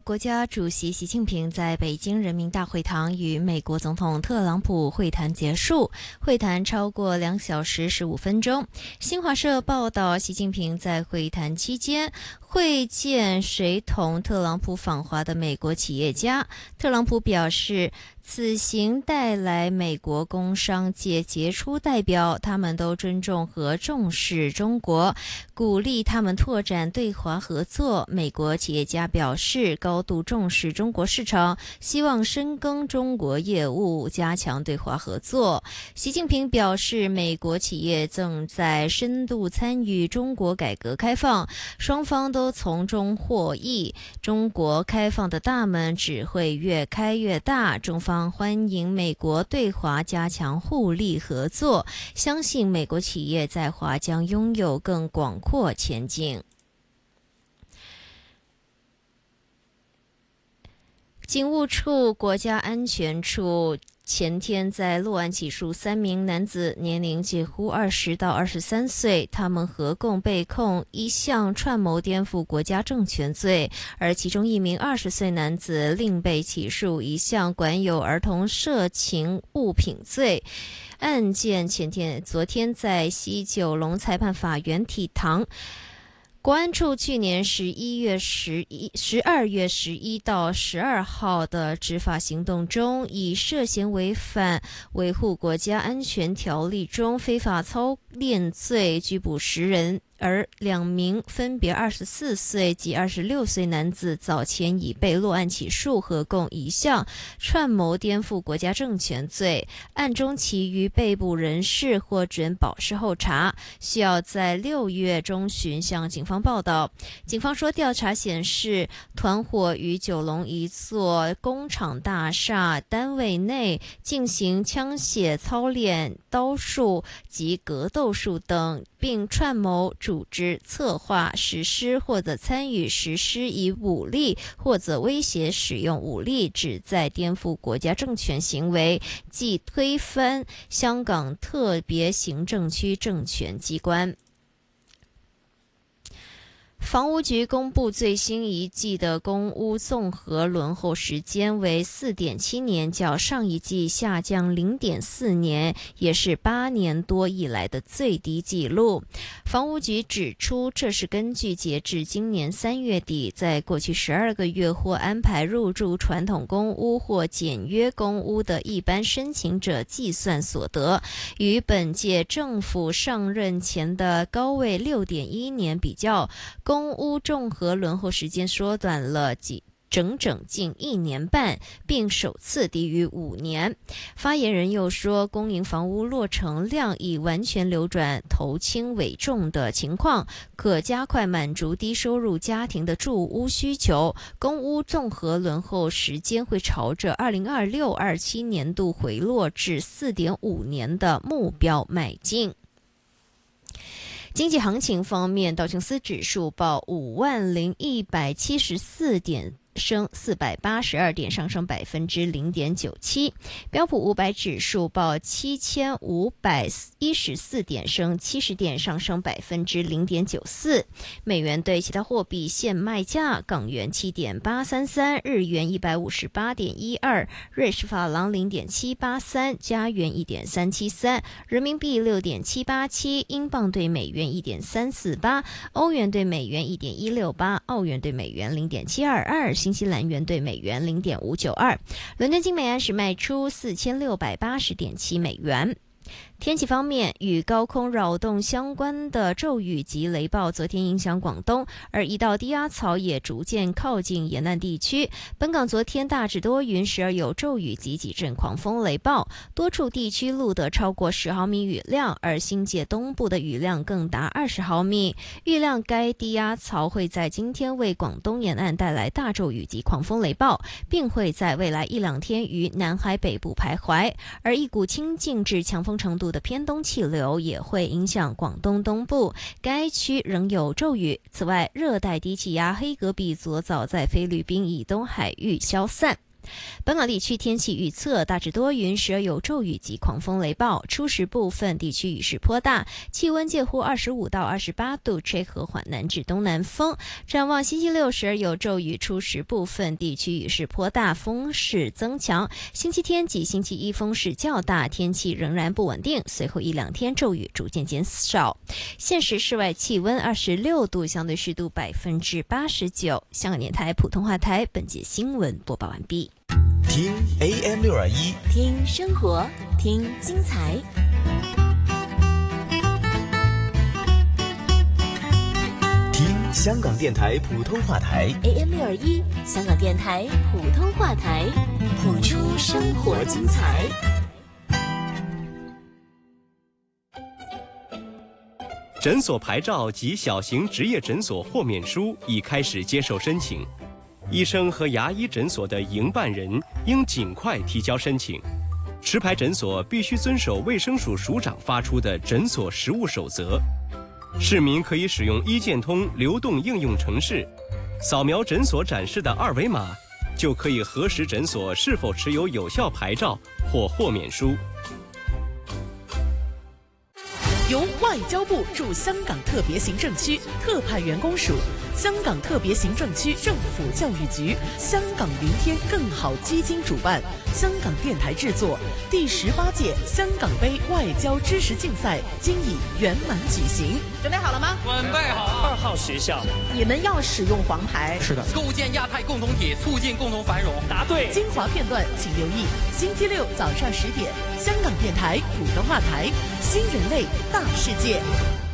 国家主席习近平在北京人民大会堂与美国总统特朗普会谈结束，会谈超过2小时15分钟。新华社报道，习近平在会谈期间会见随同特朗普访华的美国企业家。特朗普表示，此行带来美国工商界杰出代表，他们都尊重和重视中国，鼓励他们拓展对华合作。美国企业家表示高度重视中国市场，希望深耕中国业务，加强对华合作。习近平表示，美国企业正在深度参与中国改革开放，双方都从中获益。中国开放的大门只会越开越大，中方欢迎美国对华加强互利合作，相信美国企业在华将拥有更广阔前景。警务处国家安全处前天在洛安起诉3名男子，年龄介乎20到23岁，他们合共被控1项串谋颠覆国家政权罪，而其中1名20岁男子另被起诉1项管有儿童色情物品罪。案件昨天在西九龙裁判法院提堂。国安处去年12月11到12号的执法行动中，以涉嫌违反维护国家安全条例中非法操练罪拘捕10人，而2名分别24岁及26岁男子早前已被落案起诉，合共1项串谋颠覆国家政权罪。案中其余被捕人士获准保释候查，需要在6月中旬向警方报道。警方说，调查显示，团伙于九龙一座工厂大厦单位内进行枪械操练、刀术及格斗术等，并串谋组织、策划、实施或者参与实施以武力或者威胁使用武力旨在颠覆国家政权行为，即推翻香港特别行政区政权机关。房屋局公布最新一季的公屋综合轮候时间为 4.7 年，较上一季下降 0.4 年，也是8年多以来的最低纪录。房屋局指出，这是根据截至今年3月底，在过去12个月或安排入住传统公屋或简约公屋的一般申请者计算所得，与本届政府上任前的高位 6.1 年比较，公屋综合轮候时间缩短了整近1年半，并首次低于5年。发言人又说，公营房屋落成量已完全流转头轻尾重的情况，可加快满足低收入家庭的住屋需求。公屋综合轮候时间会朝着2026-27年度回落至 4.5 年的目标迈进。经济行情方面，道琼斯指数报50174点，升482点，上升0.97%。标普500指数报7514点，升70点，上升0.94%。美元对其他货币现卖价：港元7.833，日元158.12，瑞士法郎0.783，加元1.373，人民币6.787，英镑对美元1.348，欧元对美元1.168，澳元对美元0.722，新西兰元对美元0.592。伦敦金每安士卖出4680.7美元。天气方面，与高空扰动相关的骤雨及雷暴昨天影响广东，而一道低压槽也逐渐靠近沿岸地区。本港昨天大致多云，时而有骤雨及几阵狂风雷暴，多处地区录得超过10毫米雨量，而新界东部的雨量更达20毫米。预料该低压槽会在今天为广东沿岸带来大骤雨及狂风雷暴，并会在未来1-2天于南海北部徘徊，而一股清劲至强风程度的偏东气流也会影响广东东部，该区仍有骤雨。此外，热带低气压黑格比昨早在菲律宾以东海域消散。 本港地区天气预测大致多云，时而有骤雨及狂风雷暴，初时部分地区雨势颇大，气温介乎25到28度，吹和缓南至东南风。展望星期六时而有骤雨，初时部分地区雨势颇大，风势增强。星期天及星期一风势较大，天气仍然不稳定，随后1-2天骤雨逐渐减少。现时室外气温26度，相对湿度89%。香港电台普通话台本节新闻播报完毕。 听 AM621， 听生活，听精彩。 听香港电台普通话台 AM621，香港电台普通话台，谱出生活精彩。 诊所牌照及小型执业诊所豁免书已开始接受申请，医生和牙医诊所的营办人应尽快提交申请。持牌诊所必须遵守卫生署署长发出的诊所实务守则。市民可以使用医健通流动应用程式，扫描诊所展示的2维码，就可以核实诊所是否持有有效牌照或豁免书。 由外交部驻香港特别行政区特派员公署、香港特别行政区政府教育局、香港明天更好基金主办，香港电台制作，第18届香港杯外交知识竞赛今已圆满举行。 准备好了吗？ 准备好。2号学校， 你们要使用黄牌。 是的。 构建亚太共同体，促进共同繁荣。 答对。 精华片段请留意星期六早上10点，香港电台普通话台《新人类大世界》。